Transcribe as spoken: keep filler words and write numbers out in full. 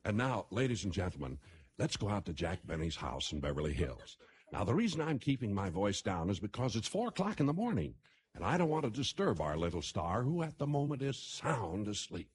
And now, ladies and gentlemen, let's go out to Jack Benny's house in Beverly Hills. Now, the reason I'm keeping my voice down is because it's four o'clock in the morning, and I don't want to disturb our little star, who at the moment is sound asleep.